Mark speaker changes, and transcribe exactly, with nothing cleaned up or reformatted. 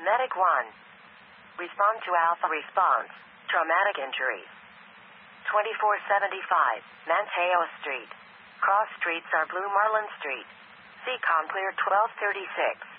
Speaker 1: Medic one. Respond to Alpha response. Traumatic injuries. twenty-four seventy-five, Mateo Street. Cross streets are Blue Marlin Street. C-Com clear twelve thirty-six.